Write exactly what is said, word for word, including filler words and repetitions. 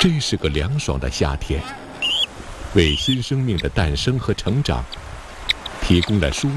真是个凉爽的夏天，为新生命的诞生和成长提供了舒